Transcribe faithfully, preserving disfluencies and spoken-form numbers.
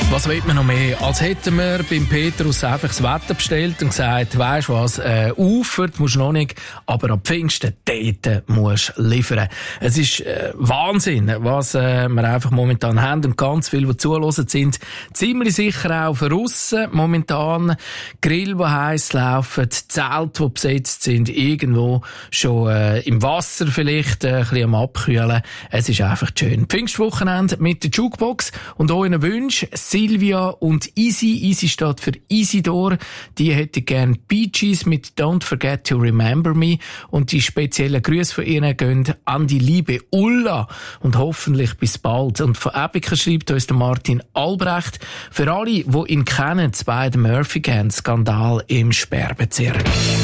Was will man noch mehr? Als hätten wir beim Petrus einfach das Wetter bestellt und gesagt, weisst du was, äh, Ufert musst du noch nicht, aber ab Pfingsten dort musst du liefern. Es ist äh, Wahnsinn, was äh, wir einfach momentan haben, und ganz viele, die zuhören, sind ziemlich sicher auch für aussen momentan. Grill, die heiß laufen, Zelte, die besetzt sind, irgendwo schon äh, im Wasser vielleicht äh, ein bisschen am Abkühlen. Es ist einfach schön. Pfingstwochenende mit der Jukebox und euren Wünschen. Silvia und Easy. Easy steht für Isidor. Die hätte gern Bee Gees mit Don't Forget to Remember Me. Und die speziellen Grüße von ihnen gehen an die liebe Ulla. Und hoffentlich bis bald. Und von Epica schreibt uns der Martin Albrecht. Für alle, die ihn kennen, bei den Murphy Gang Skandal im Sperrbezirk.